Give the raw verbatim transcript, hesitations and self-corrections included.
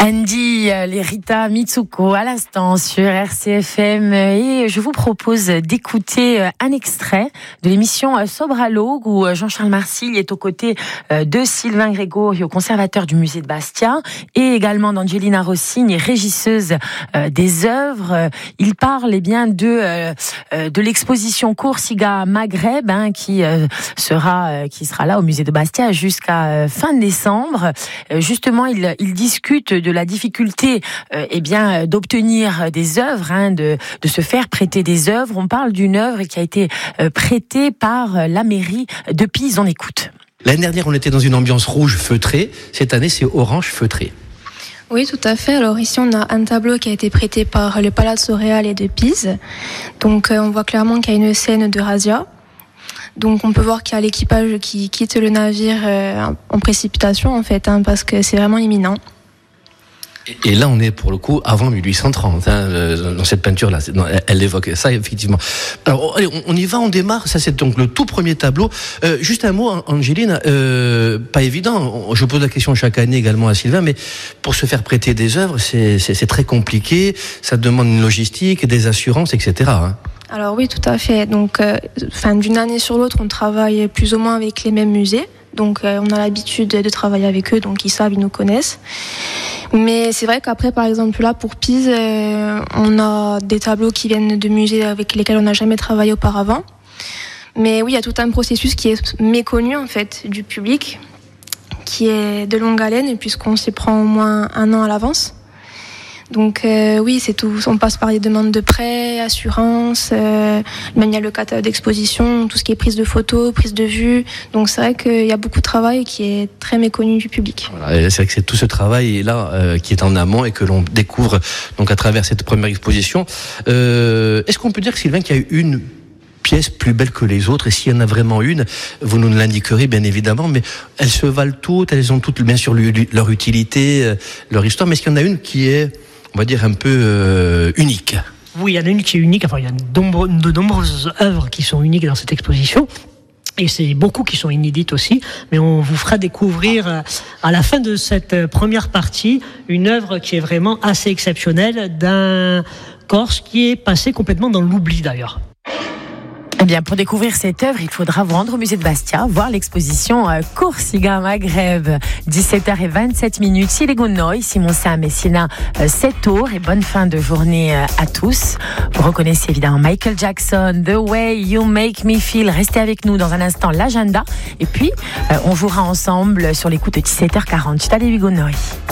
Andy, les Rita Mitsuko à l'instant sur R C F M, et je vous propose d'écouter un extrait de l'émission Sobralogue où Jean-Charles Marsil est aux côtés de Sylvain Grégorio, conservateur du musée de Bastia, et également d'Angelina Rossigne, régisseuse des œuvres. Il parle eh bien de de l'exposition Coursiga Maghreb hein, qui sera qui sera là au musée de Bastia jusqu'à fin décembre. Justement, il il discute de la difficulté euh, eh bien d'obtenir des œuvres, hein, de de se faire prêter des œuvres. On parle d'une œuvre qui a été euh, prêtée par la mairie de Pise. On écoute. L'année dernière, on était dans une ambiance rouge feutrée. Cette année, c'est orange feutré. Oui, tout à fait. Alors ici, on a un tableau qui a été prêté par le Palazzo Reale de Pise. Donc, euh, on voit clairement qu'il y a une scène de razzia. Donc on peut voir qu'il y a l'équipage qui quitte le navire euh, en précipitation en fait, hein, parce que c'est vraiment imminent. Et là, on est pour le coup avant mille huit cent trente, hein, dans cette peinture-là. Elle évoque ça, effectivement. Alors, allez, on y va, on démarre. Ça, c'est donc le tout premier tableau. Euh, juste un mot, Angeline, euh, pas évident. Je pose la question chaque année également à Sylvain, mais pour se faire prêter des œuvres, c'est, c'est, c'est très compliqué. Ça demande une logistique, des assurances, et cetera. Hein. Alors oui, tout à fait. Donc, euh, enfin, d'une année sur l'autre, on travaille plus ou moins avec les mêmes musées. Donc, euh, on a l'habitude de travailler avec eux, donc ils savent, ils nous connaissent. Mais c'est vrai qu'après, par exemple, là, pour Pise, euh, on a des tableaux qui viennent de musées avec lesquels on n'a jamais travaillé auparavant. Mais oui, il y a tout un processus qui est méconnu, en fait, du public, qui est de longue haleine, puisqu'on s'y prend au moins un an à l'avance. Donc euh, oui, c'est tout. On passe par les demandes de prêt, assurance, euh, même il y a le catalogue d'exposition, tout ce qui est prise de photos, prise de vue. Donc c'est vrai qu'il y a beaucoup de travail qui est très méconnu du public. Voilà, c'est vrai que c'est tout ce travail là euh, qui est en amont et que l'on découvre donc à travers cette première exposition. Euh, est-ce qu'on peut dire, Sylvain, qu'il y a eu une pièce plus belle que les autres, et s'il y en a vraiment une, vous nous l'indiquerez bien évidemment, mais elles se valent toutes, elles ont toutes bien sûr leur utilité, leur histoire, mais est-ce qu'il y en a une qui est, on va dire, un peu euh, unique? Oui, il y en a une qui est unique. Enfin, il y a de, nombre, de nombreuses œuvres qui sont uniques dans cette exposition. Et c'est beaucoup qui sont inédites aussi. Mais on vous fera découvrir à la fin de cette première partie une œuvre qui est vraiment assez exceptionnelle d'un Corse qui est passé complètement dans l'oubli d'ailleurs. Eh bien, pour découvrir cette œuvre, il faudra vous rendre au musée de Bastia, voir l'exposition Coursiga Maghreb, dix-sept heures vingt-sept minutes. Silegonoi, Simon Sam et Sina, sept heures, et bonne fin de journée à tous. Vous reconnaissez évidemment Michael Jackson, The Way You Make Me Feel. Restez avec nous dans un instant, l'agenda. Et puis, on jouera ensemble sur les coups de dix-sept heures quarante. Allez, Silegonoi.